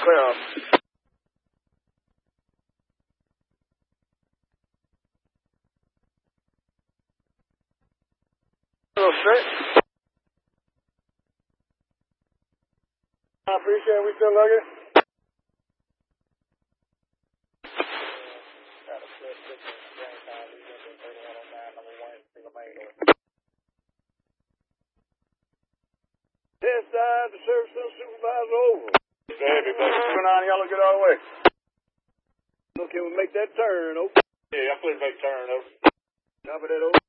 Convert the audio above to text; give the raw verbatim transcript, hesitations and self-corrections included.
Clear off. A little straight. I appreciate it. We still looking. Test dive, the service center supervisor over. Heavy, baby. Turn on, y'all get out of the way. Okay, we make that turn, over. Yeah, I'm clear to make turn, over. Copy that, over.